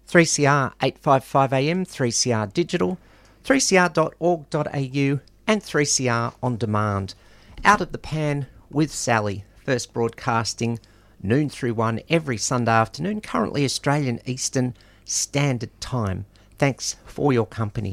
3CR 855 AM, 3CR Digital, 3cr.org.au and 3CR On Demand. Out of the Pan with Sally, first broadcasting noon through 1 every Sunday afternoon, currently Australian Eastern Standard Time. Thanks for your company.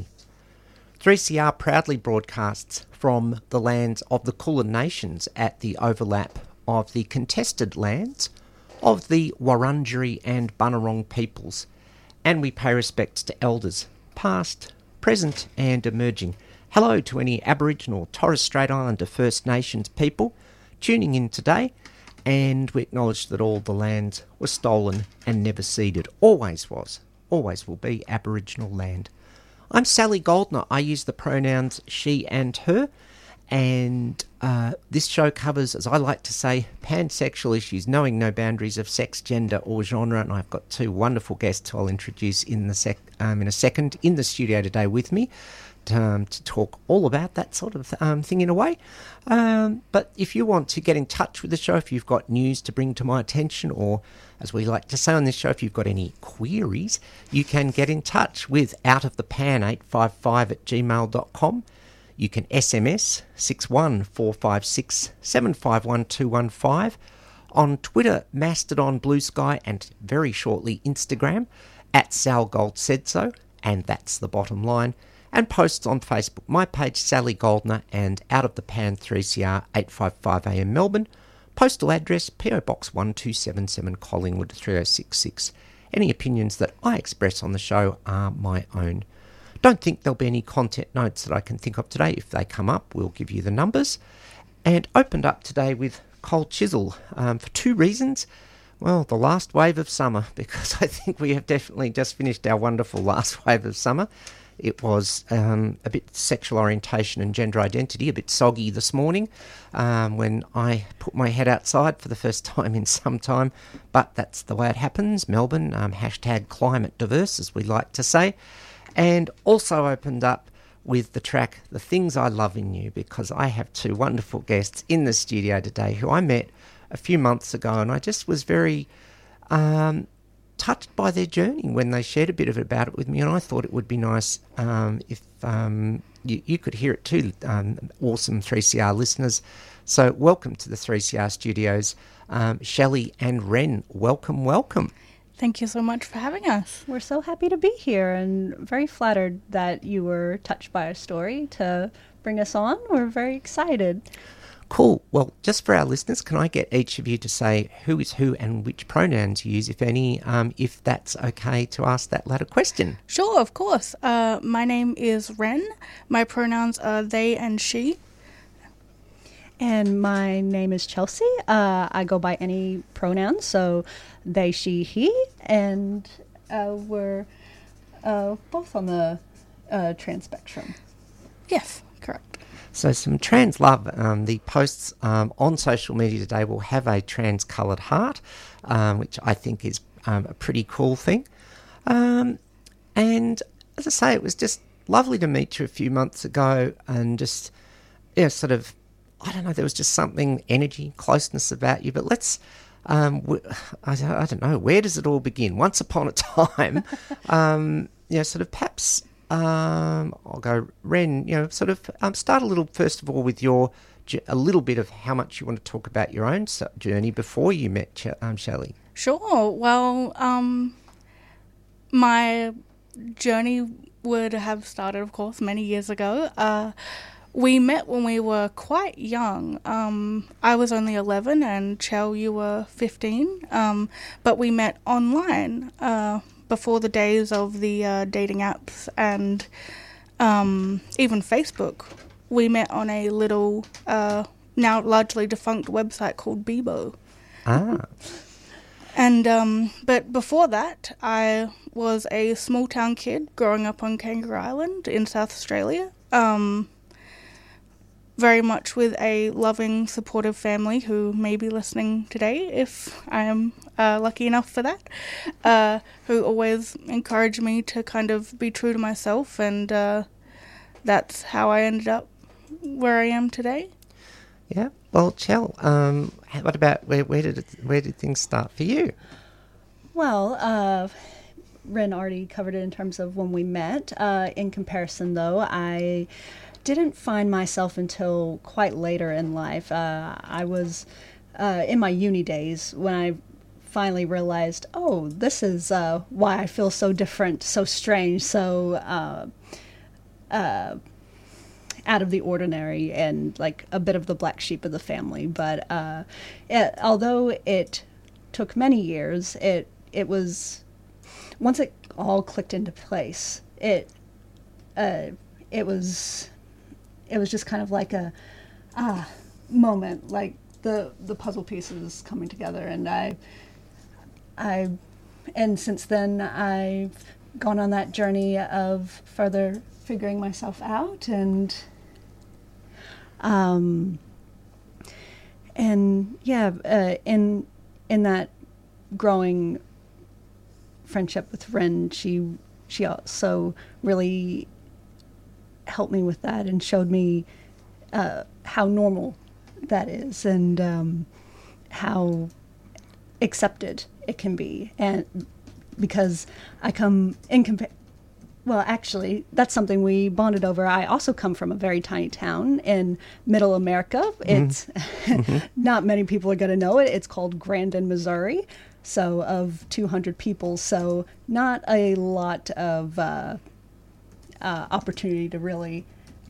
3CR proudly broadcasts from the lands of the Kulin Nations at the overlap of the contested lands of the Wurundjeri and Bunurong peoples, and we pay respects to elders, past, present and emerging. Hello to any Aboriginal, Torres Strait Islander First Nations people tuning in today, and we acknowledge that all the lands were stolen and never ceded. Always was, always will be Aboriginal land. I'm Sally Goldner. I use the pronouns she and her, and this show covers, as I like to say, pansexual issues, knowing no boundaries of sex, gender or genre, and I've got two wonderful guests who I'll introduce in a second in the studio today with me to talk all about that sort of thing in a way. But if you want to get in touch with the show, if you've got news to bring to my attention, or as we like to say on this show, if you've got any queries, you can get in touch with outofthepan855@gmail.com. You can SMS 61456 751 215. On Twitter, Mastodon, Blue Sky, and very shortly Instagram, @SalGoldSaidSo, and that's the bottom line. And posts on Facebook, my page Sally Goldner, and Out of the Pan 3CR 855 AM Melbourne. Postal address PO Box 1277 Collingwood 3066. Any opinions that I express on the show are my own. Don't think there'll be any content notes that I can think of today. If they come up, we'll give you the numbers. And opened up today with Cold Chisel for two reasons. Well, the last wave of summer, because I think we have definitely just finished our wonderful last wave of summer. It was a bit sexual orientation and gender identity, a bit soggy this morning when I put my head outside for the first time in some time. But that's the way it happens. Melbourne, hashtag climate diverse, as we like to say. And also opened up with the track The Things I Love in You, because I have two wonderful guests in the studio today who I met a few months ago, and I just was very touched by their journey when they shared a bit of it about it with me, and I thought it would be nice if you could hear it too, awesome 3CR listeners. So welcome to the 3CR studios, Shelley and Ren. Welcome, welcome. Thank you so much for having us. We're so happy to be here and very flattered that you were touched by our story to bring us on. We're very excited. Cool. Well, just for our listeners, can I get each of you to say who is who and which pronouns you use, if any, if that's okay to ask that latter question? Sure, of course. My name is Ren. My pronouns are they and she. And my name is Chelsea. I go by any pronouns, so they, she, he, and we're both on the trans spectrum. Yes, correct. So some trans love. The posts on social media today will have a trans-coloured heart, which I think is a pretty cool thing. And as I say, it was just lovely to meet you a few months ago, and just, sort of, I don't know, there was just something, energy, closeness about you. But let's, I don't know, where does it all begin? Once upon a time, sort of perhaps, I'll go, Ren, sort of start a little, first of all, with a little bit of how much you want to talk about your own journey before you met Shelley. Sure. Well, my journey would have started, of course, many years ago. We met when we were quite young. I was only 11 and Chell, you were 15. But we met online before the days of the dating apps and even Facebook. We met on a little, now largely defunct website called Bebo. Ah. And but before that, I was a small town kid growing up on Kangaroo Island in South Australia. Very much with a loving, supportive family who may be listening today, if I am lucky enough for that, who always encouraged me to kind of be true to myself, and that's how I ended up where I am today. Yeah. Well, Chell, what about where did things start for you? Well, Ren already covered it in terms of when we met. In comparison, though, I didn't find myself until quite later in life. I was in my uni days when I finally realized, oh, this is why I feel so different, so strange, so out of the ordinary, and like a bit of the black sheep of the family. But although it took many years, it was, once it all clicked into place, it was just kind of like a moment, like the puzzle pieces coming together. And since then I've gone on that journey of further figuring myself out, and in that growing friendship with Ren, she also really helped me with that and showed me how normal that is, and how accepted it can be. And because I come in well, actually, that's something we bonded over. I also come from a very tiny town in middle America. It's not many people are going to know it. It's called Grandin, Missouri. So of 200 people, so not a lot of opportunity to really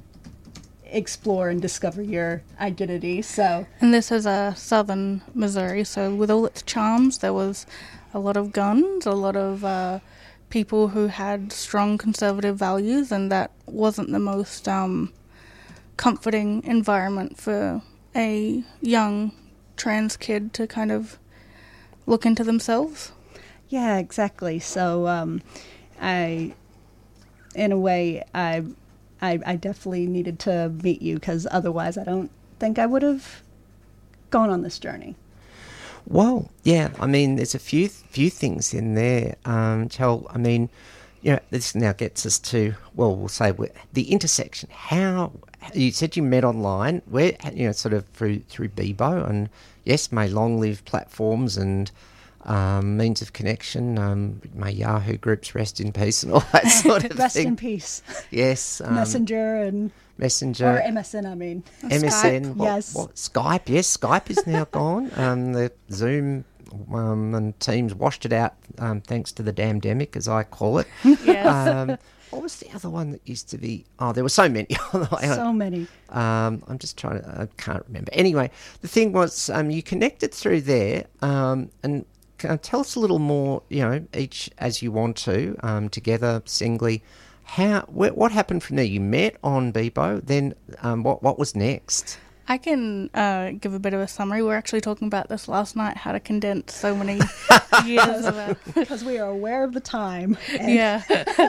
explore and discover your identity. So, And this is southern Missouri, so with all its charms, there was a lot of guns, a lot of people who had strong conservative values, and that wasn't the most comforting environment for a young trans kid to kind of look into themselves. yeah, exactly. So in a way, I definitely needed to meet you, because otherwise I don't think I would have gone on this journey. Well, yeah, I mean, there's a few things in there, Chel. I mean, you know, this now gets us to, well, we'll say the intersection. How, you said you met online, where, you know, sort of through Bebo, and yes, may long live platforms and means of connection. May Yahoo groups rest in peace and all that sort of Rest thing. in peace. Yes. Messenger and... Messenger. Or MSN, I mean. MSN. Skype, yes. Skype, yes. Skype is now gone. The Zoom and Teams washed it out, thanks to the damn-demic, as I call it. Yes. What was the other one that used to be? Oh, there were so many. So many. I'm just trying to... I can't remember. Anyway, the thing was, you connected through there, and tell us a little more, you know, each as you want to, together, singly. What happened from there? You met on Bebo, then what was next? I can give a bit of a summary. We were actually talking about this last night, how to condense so many years of Because we are aware of the time. Yeah.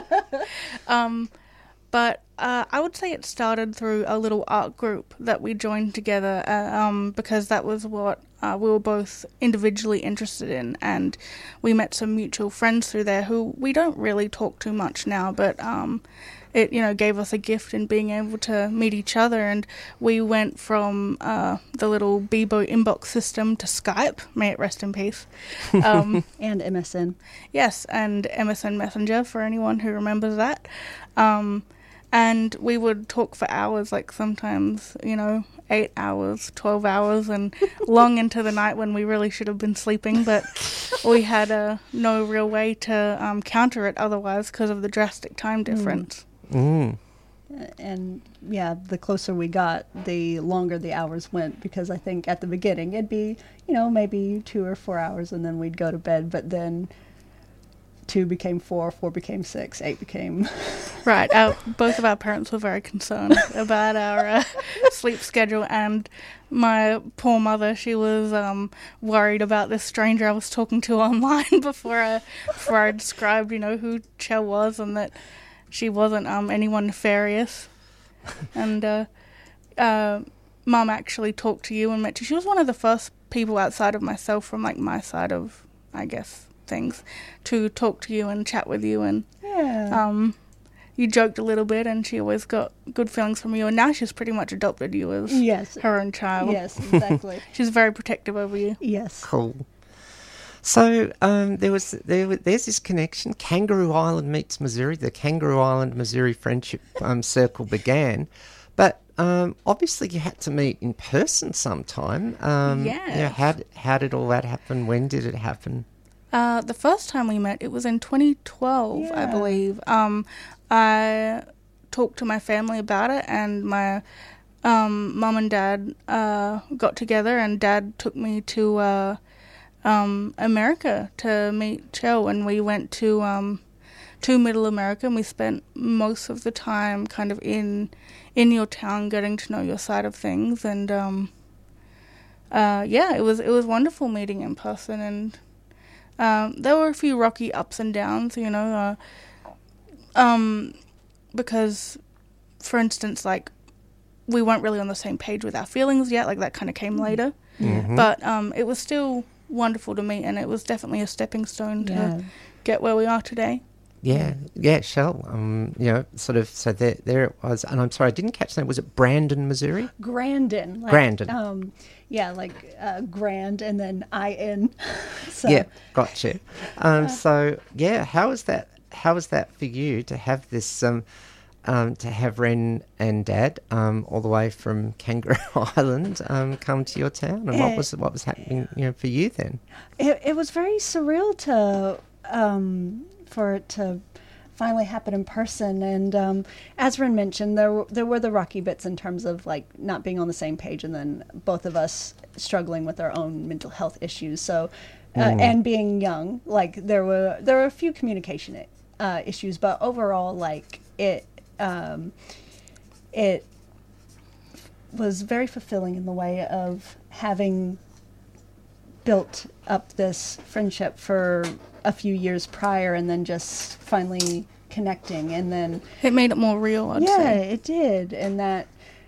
But I would say it started through a little art group that we joined together, because that was what we were both individually interested in, and we met some mutual friends through there who we don't really talk too much now, but it, you know, gave us a gift in being able to meet each other, and we went from the little Bebo inbox system to Skype, may it rest in peace. And MSN. Yes, and MSN Messenger for anyone who remembers that. And we would talk for hours, like sometimes, you know, 8 hours, 12 hours, and long into the night when we really should have been sleeping, but we had no real way to counter it otherwise because of the drastic time difference. Mm. And yeah, the closer we got, the longer the hours went, because I think at the beginning it'd be, you know, maybe 2 or 4 hours and then we'd go to bed, but then 2 became 4, 4 became 6, 8 became... Right. Both of our parents were very concerned about our sleep schedule, and my poor mother, she was worried about this stranger I was talking to online before I described, you know, who Chel was, and that she wasn't anyone nefarious. And Mum actually talked to you and met you. She was one of the first people outside of myself from, like, my side of, I guess, things to talk to you and chat with you, and you joked a little bit, and she always got good feelings from you, and now she's pretty much adopted you as her own child. Yes, exactly. She's very protective over you. Yes. Cool. So there's this connection. Kangaroo Island meets Missouri. The Kangaroo Island Missouri Friendship Circle began, but obviously you had to meet in person sometime. How did all that happen? When did it happen? The first time we met, it was in 2012, I believe. I talked to my family about it, and my mum and dad got together, and Dad took me to America to meet Chell, and we went to Middle America, and we spent most of the time kind of in your town, getting to know your side of things, and it was wonderful meeting in person, and there were a few rocky ups and downs, because, for instance, like, we weren't really on the same page with our feelings yet, like that kind of came later, but it was still wonderful to meet, and it was definitely a stepping stone to get where we are today. Shell. So there it was, and I'm sorry, I didn't catch that. Was it Brandon, Missouri? Grandin. Grandin. Grand and then IN. So. Yeah, gotcha. How was that for you to have this, to have Ren and Dad all the way from Kangaroo Island come to your town, and what was happening, for you then? It was very surreal to for it to finally happen in person, and as Ren mentioned, there were the rocky bits in terms of like not being on the same page, and then both of us struggling with our own mental health issues. So and being young, like there were a few communication issues, but overall, like it was very fulfilling in the way of having built up this friendship for a few years prior, and then just finally connecting, and then it made it more real, I'd say. Yeah, it did, and that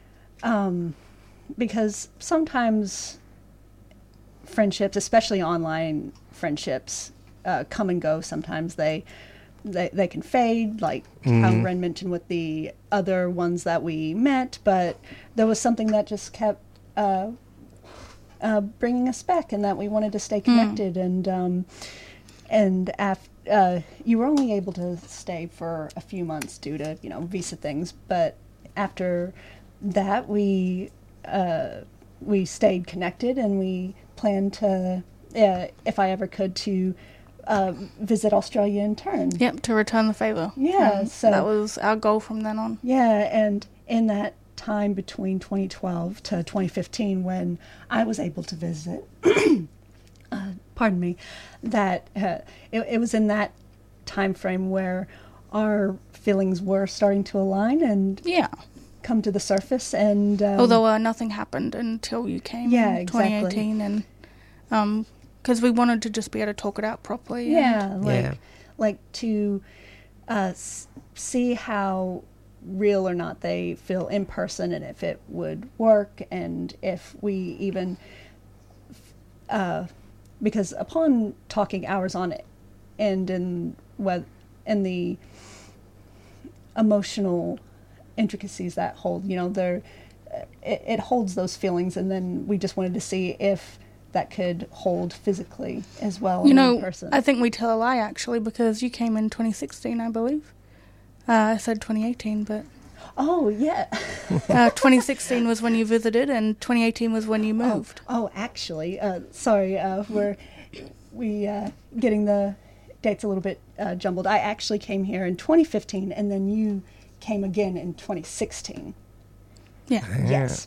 because sometimes friendships, especially online friendships, come and go. Sometimes they can fade, like how Ren mentioned with the other ones that we met, but there was something that just kept bringing us back, and that we wanted to stay connected, and after you were only able to stay for a few months due to visa things, but after that we stayed connected, and we planned to, if I ever could, to visit Australia in turn. Yep, to return the favour. Yeah, so that was our goal from then on. Yeah, and in that time between 2012 to 2015, when I was able to visit, pardon me, that it was in that time frame where our feelings were starting to align and come to the surface. And although nothing happened until you came in 2018, and because we wanted to just be able to talk it out properly. Like to see how real or not they feel in person, and if it would work, and if we even because upon talking hours on it, and in the emotional intricacies that hold, it holds those feelings, and then we just wanted to see if that could hold physically as well in person. I think we tell a lie, actually, because you came in 2016, I believe. I said 2018, but... Oh, yeah. 2016 was when you visited, and 2018 was when you moved. Oh, actually, sorry, we getting the dates a little bit jumbled. I actually came here in 2015, and then you came again in 2016. Yeah. Yes.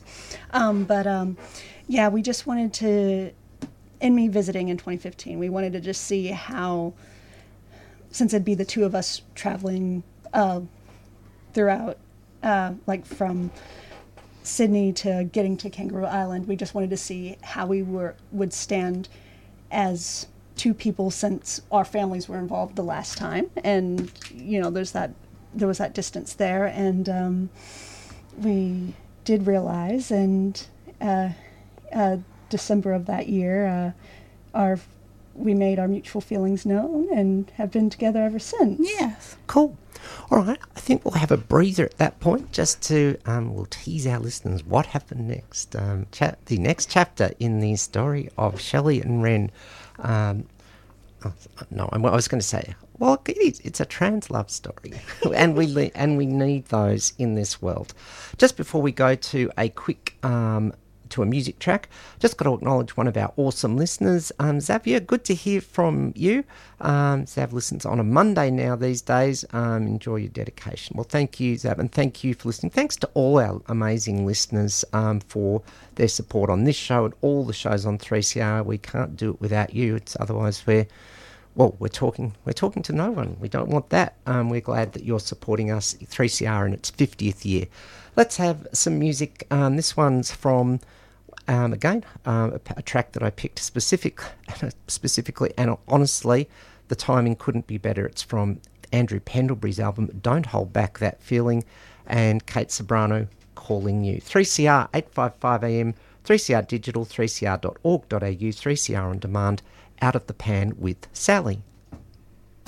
We just wanted to, in me visiting in 2015, we wanted to just see how, since it'd be the two of us traveling throughout, like from Sydney to getting to Kangaroo Island, we just wanted to see how we would stand as two people, since our families were involved the last time, and there was that distance there, and we did realize, and December of that year, we made our mutual feelings known and have been together ever since. Yes. Cool. All right, I think we'll have a breather at that point, just to we'll tease our listeners what happened next. The next chapter in the story of Shelley and Ren No, I was going to say, well, it's a trans love story, and we need those in this world. Just before we go to a quick to a music track, just got to acknowledge one of our awesome listeners, Xavier. Good to hear from you. Zav listens on a Monday now these days. Enjoy your dedication. Well, thank you, Zav, and thank you for listening. Thanks to all our amazing listeners for their support on this show and all the shows on 3CR. We can't do it without you. It's otherwise we're talking to no one. We don't want that. We're glad that you're supporting us, 3CR, in its 50th year. Let's have some music. This one's from, again, a track that I picked specifically, and honestly, the timing couldn't be better. It's from Andrew Pendlebury's album, Don't Hold Back That Feeling, and Kate Sobrano, Calling You. 3CR, 855 AM, 3CR Digital, 3cr.org.au, 3CR On Demand, Out of the Pan with Sally.